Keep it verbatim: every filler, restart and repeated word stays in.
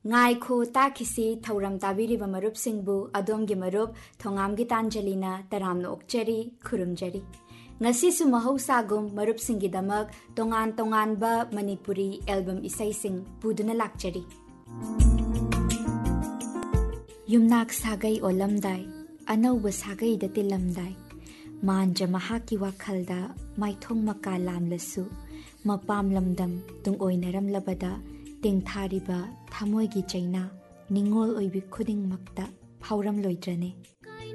Ngaiku takisi thauram tabiriba marup singbu adomgi marup thongam gitanjalina taramno okchari khurumjari. Ngasisu mahausagum marup singidamak tongan tongan ba Manipuri album isai sing puduna lakchari. Yumnak sagai olamdai, anauba sagai da tilamdai. Manja mahaki wakhalda maithong maka lamlasu, mapam lamdam tung oinaram labada tingthariba thamoy gi chaina ningol oibi khuding makta phauram loidrane.